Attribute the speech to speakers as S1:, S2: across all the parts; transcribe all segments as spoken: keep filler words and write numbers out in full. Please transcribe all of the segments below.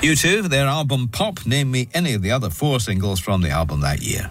S1: U two, their album Pop. Name me any of the other four singles from the album that year.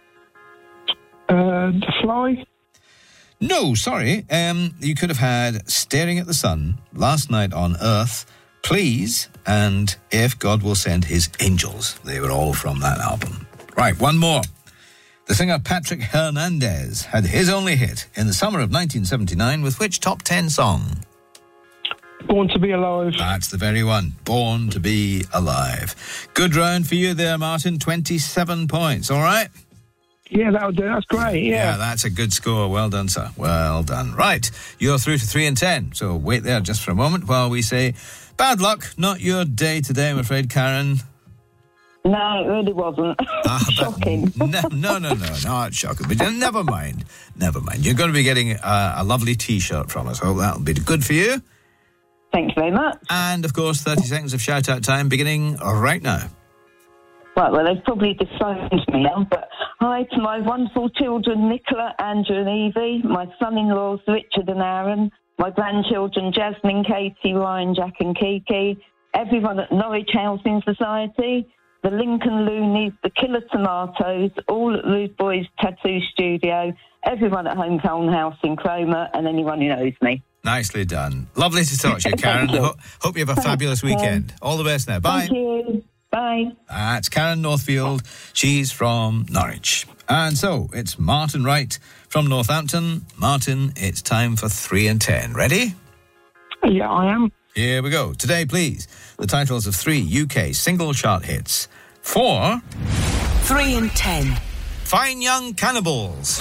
S2: Uh, The Fly?
S1: No, sorry. Um, you could have had Staring at the Sun, Last Night on Earth, Please, and If God Will Send His Angels. They were all from that album. Right, one more. The singer Patrick Hernandez had his only hit in the summer of nineteen seventy-nine with which top ten song?
S2: Born to Be Alive.
S1: That's the very one. Born to Be Alive. Good round for you there, Martin. twenty-seven points, all right?
S2: Yeah, that'll do. That's great, yeah.
S1: Yeah, that's a good score. Well done, sir. Well done. Right, you're through to three and ten. So wait there just for a moment while we say, bad luck, not your day today, I'm afraid, Karen.
S3: No, it really wasn't.
S1: Ah,
S3: Shocking.
S1: No, no, no, no, not shocking. But never mind. Never mind. You're going to be getting a, a lovely T-shirt from us. Hope that'll be good for you.
S3: Thank you very much.
S1: And, of course, thirty seconds of shout-out time beginning right now.
S3: Right, well, they've probably disowned me now, but hi to my wonderful children, Nicola, Andrew and Evie, my son-in-laws, Richard and Aaron, my grandchildren, Jasmine, Katie, Ryan, Jack and Kiki, everyone at Norwich Housing Society, the Lincoln Loonies, the Killer Tomatoes, all at Rude Boys Tattoo Studio, everyone at Home Colne House in Cromer, and anyone who knows me.
S1: Nicely done. Lovely to talk to you, Karen.
S3: you.
S1: Ho- hope you have a fabulous weekend. All the best now. Bye.
S3: Thank you. Bye.
S1: That's Karen Northfield. She's from Norwich. And so, it's Martin Wright from Northampton. Martin, it's time for three and ten. Ready?
S2: Yeah, I am.
S1: Here we go. Today, please, the titles of three U K single chart hits. For...
S4: Three and ten.
S1: Fine Young Cannibals.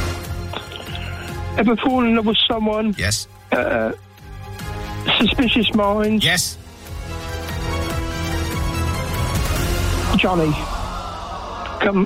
S2: Ever fallen in love with someone?
S1: Yes.
S2: Uh, Suspicious Minds?
S1: Yes.
S2: Johnny. Come...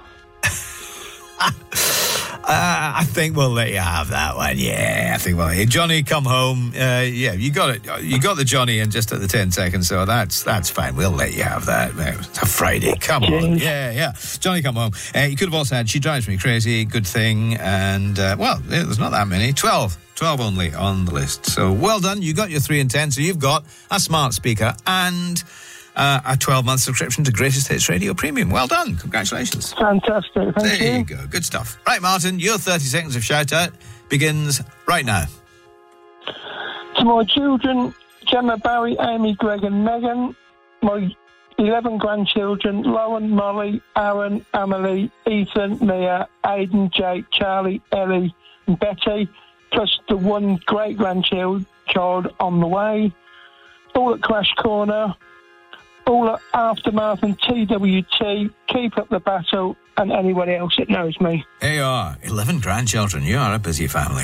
S1: Uh, I think we'll let you have that one. Yeah, I think we'll. Hey, Johnny, come home. Uh, yeah, you got it. You got the Johnny in just at the ten seconds, so that's that's fine. We'll let you have that. It's a Friday. Come on. Yeah, yeah. Johnny, come home. Uh, you could have also had She Drives Me Crazy. Good thing. And, uh, well, there's not that many. Twelve. Twelve only on the list. So well done. You got your three and ten. So you've got a smart speaker and... Uh, a twelve-month subscription to Greatest Hits Radio Premium. Well done. Congratulations.
S2: Fantastic. Thank
S1: there
S2: you.
S1: There you go. Good stuff. Right, Martin, your thirty seconds of shout-out begins right now.
S2: To my children, Gemma, Barry, Amy, Greg and Megan, my eleven grandchildren, Lauren, Molly, Aaron, Emily, Ethan, Mia, Aidan, Jake, Charlie, Ellie and Betty, plus the one great-grandchild child on the way, all at Crash Corner, all at Aftermath and T W T, Keep Up the Battle, and anyone else that knows me.
S1: There you are. eleven grandchildren. You are a busy family.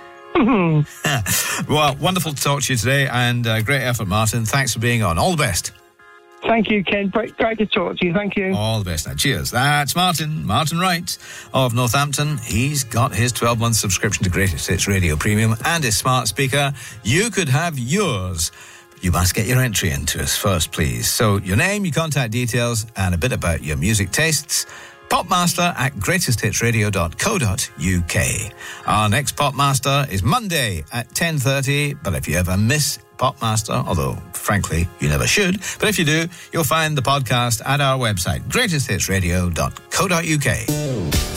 S1: Well, wonderful to talk to you today, and uh, great effort, Martin. Thanks for being on. All the best.
S2: Thank you, Ken. Great, great to talk to you. Thank you.
S1: All the best now. Cheers. That's Martin, Martin Wright of Northampton. He's got his twelve-month subscription to Greatest Hits Radio Premium and his smart speaker. You could have yours. You must get your entry into us first, please. So your name, your contact details, and a bit about your music tastes. Popmaster at greatest hits radio dot co dot uk. Our next Popmaster is Monday at ten thirty, but if you ever miss Popmaster, although, frankly, you never should, but if you do, you'll find the podcast at our website, greatest hits radio dot co dot uk.